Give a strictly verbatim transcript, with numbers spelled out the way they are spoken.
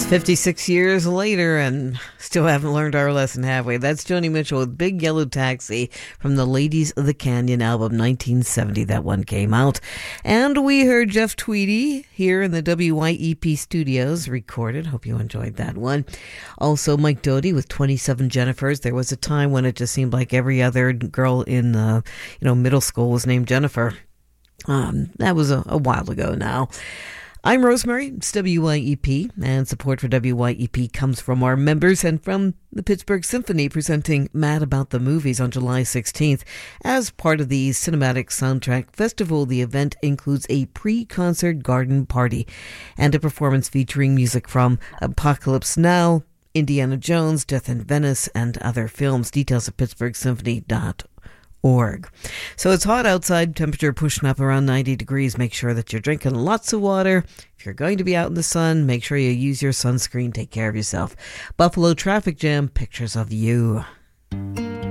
fifty-six years later and still haven't learned our lesson, have we? That's Joni Mitchell with Big Yellow Taxi from the Ladies of the Canyon album, nineteen seventy. That one came out. And we heard Jeff Tweedy here in the W Y E P studios recorded. Hope you enjoyed that one. Also, Mike Doty with twenty-seven Jennifers. There was a time when it just seemed like every other girl in uh, you know middle school was named Jennifer. Um, that was a, a while ago now. I'm Rosemary, it's W Y E P, and support for W Y E P comes from our members and from the Pittsburgh Symphony presenting Mad About the Movies on July sixteenth. As part of the Cinematic Soundtrack Festival, the event includes a pre-concert garden party and a performance featuring music from Apocalypse Now, Indiana Jones, Death in Venice, and other films. Details at pittsburgh symphony dot org. So it's hot outside, temperature pushing up around ninety degrees. Make sure that you're drinking lots of water. If you're going to be out in the sun, make sure you use your sunscreen. Take care of yourself. Buffalo traffic jam, pictures of you.